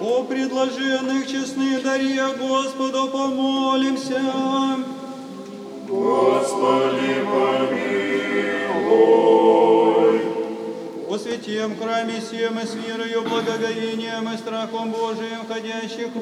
О предложенных честных дарьях Господу помолимся. Господи, помилуй. О святем храме сем и с верою, благоговением и страхом Божиим, ходящих